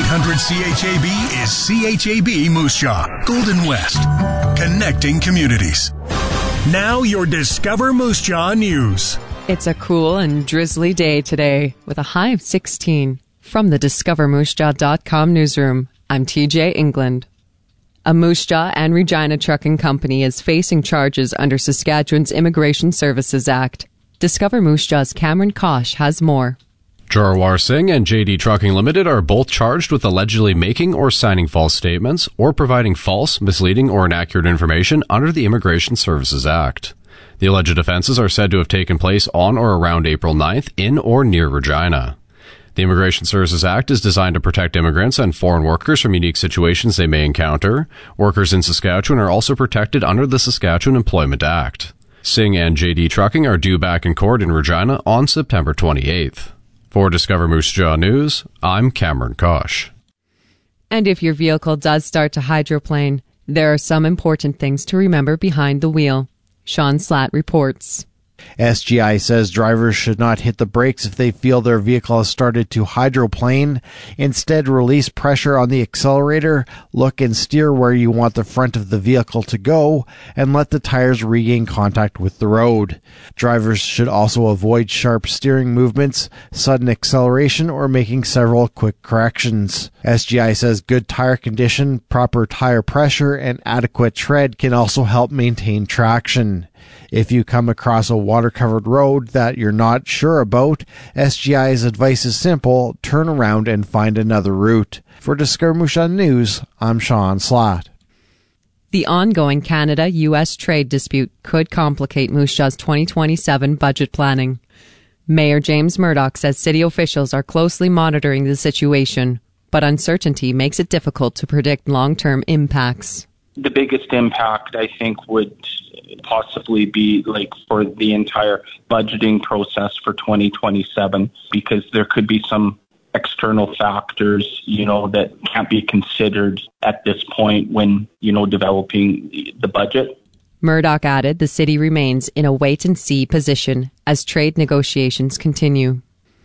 800 CHAB is CHAB Moose Jaw, Golden West, connecting communities. Now your Discover Moose Jaw news. It's a cool and drizzly day today with a high of 16. From the DiscoverMooseJaw.com newsroom, I'm TJ England. A Moose Jaw and Regina trucking company is facing charges under Saskatchewan's Immigration Services Act. Discover Moose Jaw's Cameron Kosh has more. Jarwar Singh and JD Trucking Limited are both charged with allegedly making or signing false statements or providing false, misleading, or inaccurate information under the Immigration Services Act. The alleged offenses are said to have taken place on or around April 9th in or near Regina. The Immigration Services Act is designed to protect immigrants and foreign workers from unique situations they may encounter. Workers in Saskatchewan are also protected under the Saskatchewan Employment Act. Singh and JD Trucking are due back in court in Regina on September 28th. For Discover Moose Jaw News, I'm Cameron Kosh. And if your vehicle does start to hydroplane, there are some important things to remember behind the wheel. Sean Slatt reports. SGI says drivers should not hit the brakes if they feel their vehicle has started to hydroplane. Instead, release pressure on the accelerator, look and steer where you want the front of the vehicle to go, and let the tires regain contact with the road. Drivers should also avoid sharp steering movements, sudden acceleration, or making several quick corrections. SGI says good tire condition, proper tire pressure, and adequate tread can also help maintain traction. If you come across a water-covered road that you're not sure about, SGI's advice is simple: turn around and find another route. For Discover Moose Jaw News, I'm Sean Slatt. The ongoing Canada-U.S. trade dispute could complicate Moose Jaw's 2027 budget planning. Mayor James Murdoch says city officials are closely monitoring the situation, but uncertainty makes it difficult to predict long-term impacts. The biggest impact, I think, would possibly be for the entire budgeting process for 2027, because there could be some external factors, that can't be considered at this point when, developing the budget. Murdoch added the city remains in a wait-and-see position as trade negotiations continue.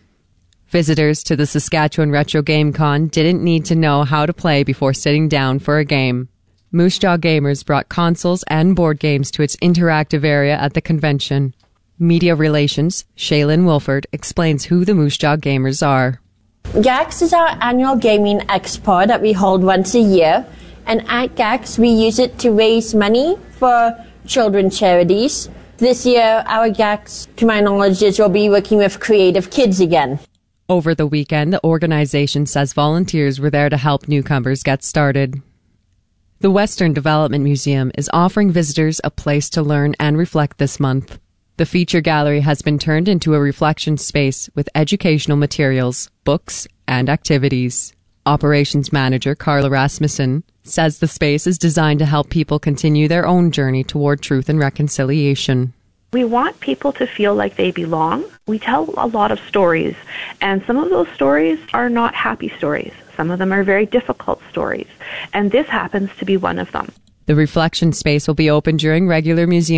Visitors to the Saskatchewan Retro Game Con didn't need to know how to play before sitting down for a game. Moose Jaw gamers brought consoles and board games to its interactive area at the convention. Media Relations, Shaylin Wilford, explains who the Moose Jaw gamers are. GAX is our annual gaming expo that we hold once a year, and at GAX we use it to raise money for children's charities. This year our GAX, to my knowledge, will be working with Creative Kids again. Over the weekend, the organization says volunteers were there to help newcomers get started. The Western Development Museum is offering visitors a place to learn and reflect this month. The feature gallery has been turned into a reflection space with educational materials, books, and activities. Operations Manager Carla Rasmussen says the space is designed to help people continue their own journey toward truth and reconciliation. We want people to feel like they belong. We tell a lot of stories, and some of those stories are not happy stories. Some of them are very difficult stories, and this happens to be one of them. The reflection space will be open during regular museum